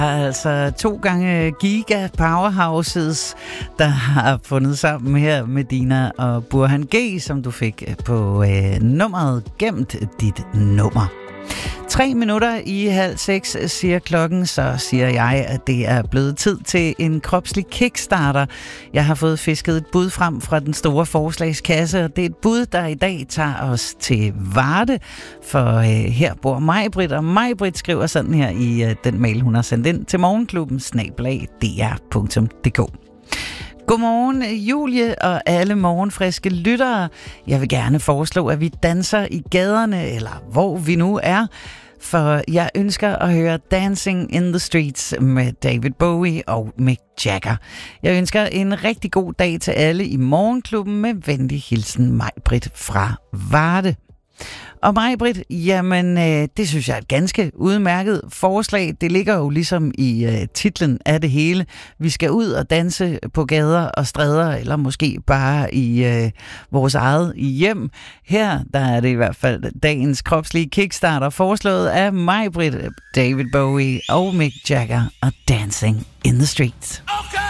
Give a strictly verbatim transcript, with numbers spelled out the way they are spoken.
Altså to gange giga powerhouses, der har fundet sammen her med Dina og Burhan G, som du fik på øh, nummeret Gemt dit nummer. Tre minutter i halv seks siger klokken, så siger jeg, at det er blevet tid til en kropslig kickstarter. Jeg har fået fisket et bud frem fra den store forslagskasse, og det er et bud, der i dag tager os til Varde, for øh, her bor Maj-Brit, og Maj-Brit skriver sådan her i øh, den mail, hun har sendt ind til morgenklubben snabel-a d r punktum d k. Godmorgen, Julie og alle morgenfriske lyttere. Jeg vil gerne foreslå, at vi danser i gaderne, eller hvor vi nu er, for jeg ønsker at høre Dancing in the Streets med David Bowie og Mick Jagger. Jeg ønsker en rigtig god dag til alle i morgenklubben med venlig hilsen Maj-Brit fra Varde. Og Maj-Brit, jamen øh, det synes jeg er et ganske udmærket forslag. Det ligger jo ligesom i øh, titlen af det hele. Vi skal ud og danse på gader og stræder, eller måske bare i øh, vores eget hjem. Her der er det i hvert fald dagens kropslige kickstarter, foreslået af Maj-Brit, David Bowie og Mick Jagger og Dancing in the Streets. Okay!